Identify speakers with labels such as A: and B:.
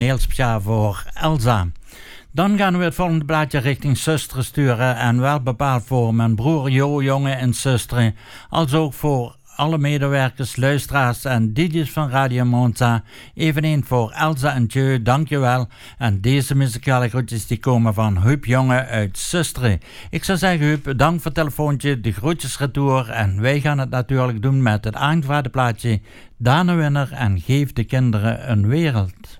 A: heel speciaal voor Elsa. Dan gaan we het volgende plaatje richting zusteren sturen. En wel bepaald voor mijn broer Jo, jongen en zusteren. Als ook voor alle medewerkers, luisteraars en DJ's van Radio Monza. Eveneens voor Elsa en Tjeu, dankjewel. En deze muzikale groetjes die komen van Huub Jonge uit Zusteren. Ik zou zeggen Huub, dank voor het telefoontje, de groetjes retour. En wij gaan het natuurlijk doen met het aangevraagde plaatje Dane Winner en Geef de kinderen een wereld.